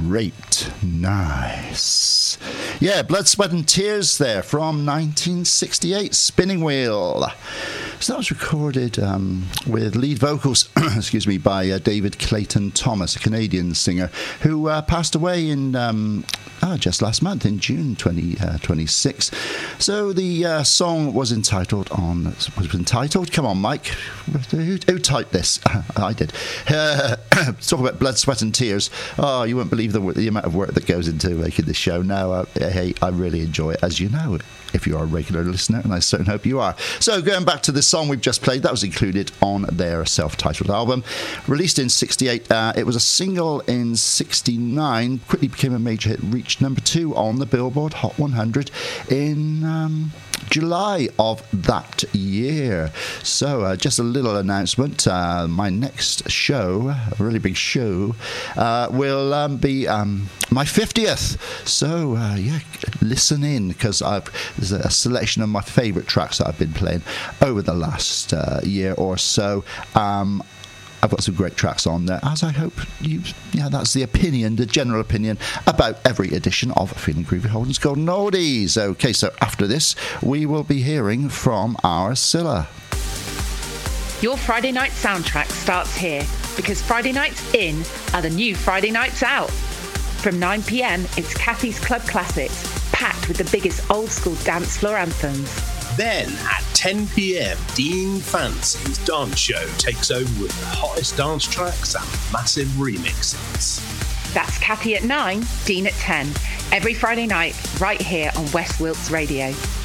Raped. Nice. Yeah, Blood, Sweat and Tears there from 1968, Spinning Wheel. So that was recorded with lead vocals, excuse me, by David Clayton Thomas, a Canadian singer who passed away in just last month, in June 2026. So the song was entitled, come on, Mike, who typed this? I did. Talk about Blood, Sweat and Tears. Oh, you won't believe the amount of work that goes into making this show. Now, hey, I really enjoy it, as you know, if you are a regular listener, and I certainly hope you are. So going back to the song we've just played, that was included on their self-titled album, released in 68. It was a single in 69, quickly became a major hit, reached number 2 on the Billboard Hot 100 in July of that year. So just a little announcement, my next show, a really big show, will be my 50th. So yeah, listen in, because there's a selection of my favourite tracks that I've been playing over the last year or so. I've got some great tracks on there, as I hope that's the opinion, the general opinion about every edition of Feeling Groovy Holden's Golden Oldies. Okay, so after this, we will be hearing from our Scylla. Your Friday night soundtrack starts here, because Friday nights in are the new Friday nights out. From 9 p.m, it's Kathy's Club Classics, packed with the biggest old school dance floor anthems. Then at 10 p.m, Dean Fancy's dance show takes over with the hottest dance tracks and massive remixes. That's Kathy at 9, Dean at 10. Every Friday night, right here on West Wilkes Radio.